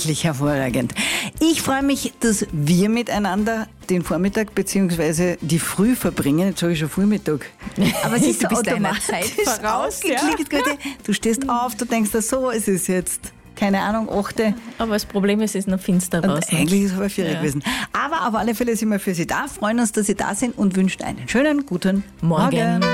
wirklich hervorragend. Ich freue mich, dass wir miteinander den Vormittag bzw. die Früh verbringen. Jetzt sage ich schon Vormittag. Aber es ist so automatisch ausgeklickt. Ja. Du stehst auf, du denkst, so, es ist jetzt, keine Ahnung, 8. Aber das Problem ist, es ist noch finster Und draußen. eigentlich ist es aber 4 gewesen. Aber auf alle Fälle sind wir für Sie da, freuen uns, dass Sie da sind und wünschen einen schönen, guten Morgen.